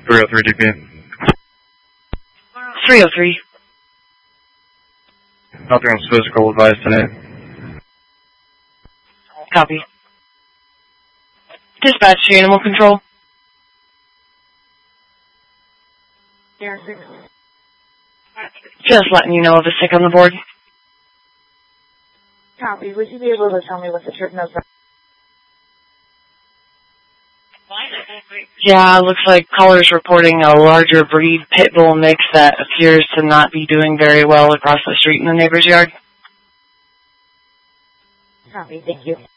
303 DP. 303. Nothing was physical advice today. Copy. Dispatch to Animal Control. Just letting you know of a sick on the board. Copy. Would you be able to tell me what the trip notes are? Yeah, looks like caller's reporting a larger breed pit bull mix that appears to not be doing very well across the street in the neighbor's yard. Copy. Thank you.